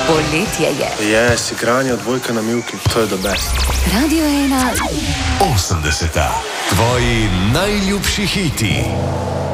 Poletje je. Yes, igranje odbojka na mivki, to je the best. Radio 1. 80. Tvoji najljubši hiti.